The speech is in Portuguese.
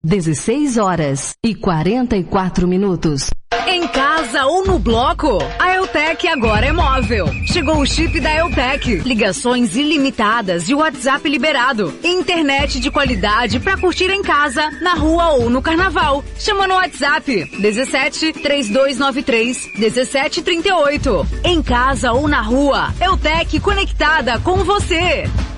16h44. Em casa ou no bloco, a Eutec agora é móvel. Chegou o chip da Eutec. Ligações ilimitadas e WhatsApp liberado. Internet de qualidade pra curtir em casa, na rua ou no carnaval. Chama no WhatsApp 17 3293 1738. Em casa ou na rua, Eutec conectada com você.